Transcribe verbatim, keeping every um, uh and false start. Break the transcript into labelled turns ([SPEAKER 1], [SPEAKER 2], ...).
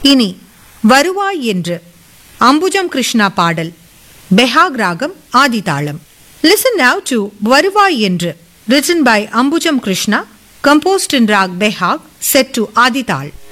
[SPEAKER 1] இனி வருவாய் என்று அம்புஜம் கிருஷ்ணா பாடல், பெஹாக் ராகம் ஆதிதாளம். Listen now to வருவாய் என்று, written by Ambujam Krishna, composed in rag Behag, set to Adital.